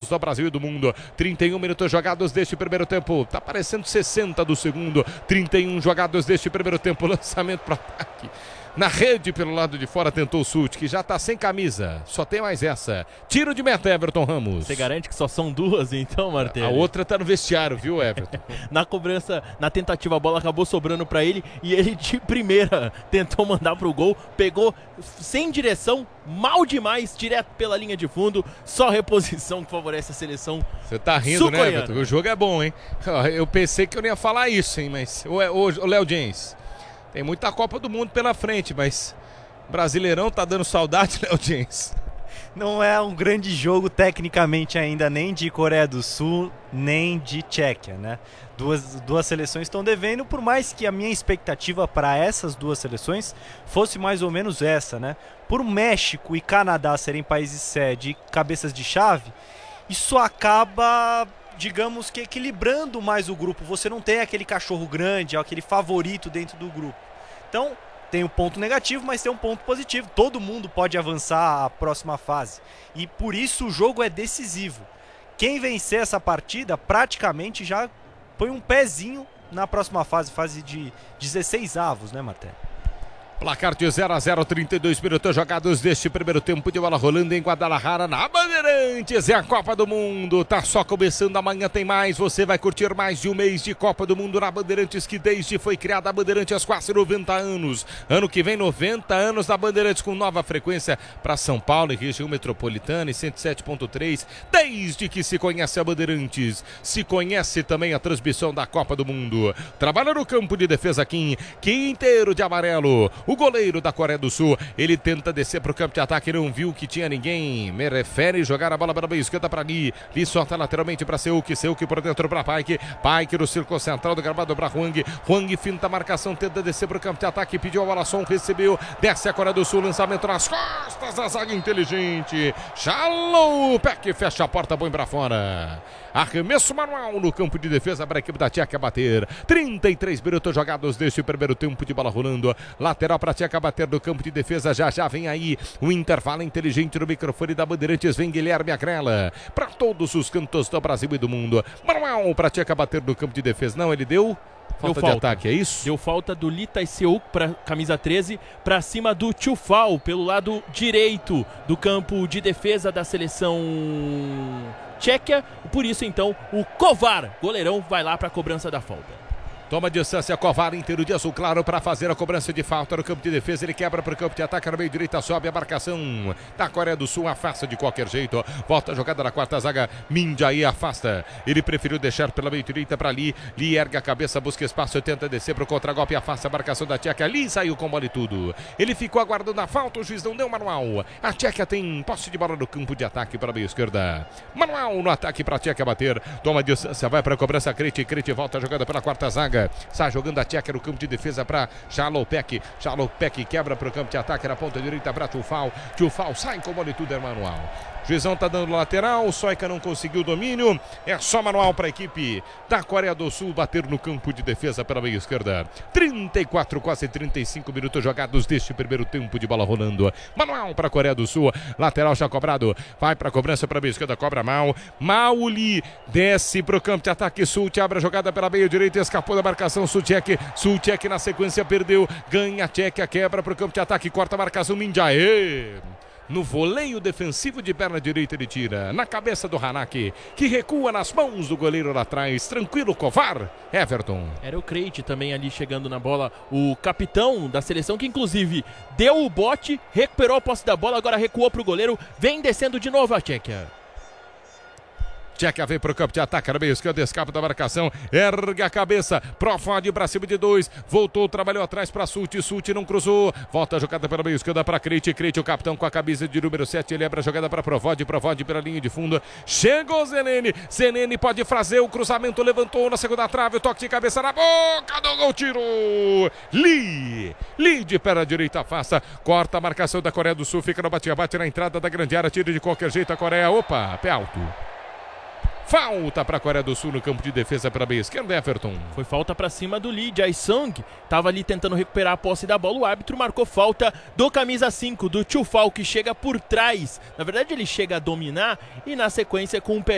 do Brasil e do mundo. 31 minutos jogados deste primeiro tempo. Tá parecendo 60 do segundo. 31 jogados deste primeiro tempo. Lançamento para ataque. Na rede pelo lado de fora tentou o Sult, que já tá sem camisa. Só tem mais essa. Tiro de meta, Everton Ramos. Você garante que só são duas então, Martelli? A outra tá no vestiário, viu, Everton? Na cobrança, na tentativa, a bola acabou sobrando pra ele e ele de primeira tentou mandar pro gol. Pegou sem direção, mal demais, direto pela linha de fundo. Só reposição que favorece a seleção. Você tá rindo, né, Everton? O jogo é bom, hein? Eu pensei que eu não ia falar isso, hein? Mas o Léo James... Tem muita Copa do Mundo pela frente, mas Brasileirão tá dando saudade, Léo James. Não é um grande jogo tecnicamente ainda, nem de Coreia do Sul, nem de Tchequia, né? Duas seleções estão devendo, por mais que a minha expectativa para essas duas seleções fosse mais ou menos essa, né? Por México e Canadá serem países sede e cabeças de chave, isso acaba... digamos que equilibrando mais o grupo. Você não tem aquele cachorro grande, aquele favorito dentro do grupo. Então, tem um ponto negativo, mas tem um ponto positivo. Todo mundo pode avançar à próxima fase. E por isso o jogo é decisivo. Quem vencer essa partida, praticamente já põe um pezinho na próxima fase de 16 avos, né, Martelli? Placar de 0-0, 32 minutos jogados deste primeiro tempo de bola rolando em Guadalajara, na Bandeirantes. É a Copa do Mundo, tá só começando, amanhã tem mais. Você vai curtir mais de um mês de Copa do Mundo na Bandeirantes, que desde foi criada a Bandeirantes há quase 90 anos. Ano que vem, 90 anos da Bandeirantes com nova frequência para São Paulo e região metropolitana e 107.3. Desde que se conhece a Bandeirantes, se conhece também a transmissão da Copa do Mundo. Trabalha no campo de defesa Kim inteiro de amarelo. O goleiro da Coreia do Sul, ele tenta descer para o campo de ataque, não viu que tinha ninguém, prefere jogar a bola para a meia esquerda para Lee solta lateralmente para Seuk por dentro para Paik no círculo central do gramado para Hwang finta a marcação, tenta descer para o campo de ataque, pediu a bola, Son recebeu, desce a Coreia do Sul, lançamento nas costas da zaga inteligente, Jalopek fecha a porta, põe para fora. Arremesso manual no campo de defesa para a equipe da Tchequia bater. 33 minutos jogados deste primeiro tempo de bola rolando. Lateral para a Tchequia bater no campo de defesa. Já vem aí o intervalo inteligente no microfone da Bandeirantes. Vem Guilherme Agrela para todos os cantos do Brasil e do mundo. Manual para a Tchequia bater no campo de defesa. Não, ele deu... Falta de ataque, é isso? Deu falta do Lita Seuk para camisa 13, para cima do Chufal, pelo lado direito do campo de defesa da seleção tchequia. Por isso, então, o Kovar, goleirão, vai lá para a cobrança da falta. Toma distância, Kovar inteiro de azul claro para fazer a cobrança de falta no campo de defesa. Ele quebra para o campo de ataque, no meio direita sobe a marcação da Coreia do Sul, afasta de qualquer jeito. Volta a jogada na quarta zaga, Minjaí afasta. Ele preferiu deixar pela meio direita para Lee ergue a cabeça, busca espaço, tenta descer para o contragolpe, afasta a marcação da Tchequia. Lee saiu com bola e tudo. Ele ficou aguardando a falta, o juiz não deu manual. A Tchequia tem posse de bola no campo de ataque para a meia esquerda. Manual no ataque para a Tchequia bater. Toma distância, vai para a cobrança, Krejci volta a jogada pela quarta zaga. Está jogando a Tchequia no campo de defesa para Jalopek quebra para o campo de ataque na ponta direita para Chufal sai com bola e tudo, é manual. Juizão tá dando lateral, o Soika não conseguiu o domínio, é só manual para a equipe da Coreia do Sul bater no campo de defesa pela meia esquerda. 34, quase 35 minutos jogados deste primeiro tempo de bola rolando. Manual para a Coreia do Sul, lateral já cobrado, vai para a cobrança para a meia esquerda, cobra mal, Mauli desce para o campo de ataque, Sult abre a jogada pela meia direita, escapou da marcação, Sulchek na sequência perdeu, ganha a Tchequia, quebra para o campo de ataque, corta a marcação, Minjaí. No voleio defensivo de perna direita ele tira. Na cabeça do Hanaki, que recua nas mãos do goleiro lá atrás. Tranquilo, Kovar. Everton. Era o Krejci também ali chegando na bola. O capitão da seleção que inclusive deu o bote, recuperou a posse da bola, agora recuou para o goleiro. Vem descendo de novo a Tchequia. Tchequia vem para o campo de ataque, no meio esquerdo, escapa da marcação, ergue a cabeça, Profod para cima de 2, voltou, trabalhou atrás para Sult não cruzou, volta a jogada pela meio esquerda para Krejci, o capitão com a camisa de número 7, ele abre a jogada para Profod pela linha de fundo, chegou Zenene pode fazer o cruzamento, levantou na segunda trave, o toque de cabeça na boca do gol, tiro, Lee de perna direita, afasta, corta a marcação da Coreia do Sul, fica no bate-bate na entrada da grande área, tira de qualquer jeito a Coreia, opa, pé alto. Falta para a Coreia do Sul no campo de defesa para a meia esquerda, Everton. Foi falta para cima do Lee. Jae-sung estava ali tentando recuperar a posse da bola. O árbitro marcou falta do camisa 5, do Chufal, que chega por trás. Na verdade, ele chega a dominar e na sequência com o pé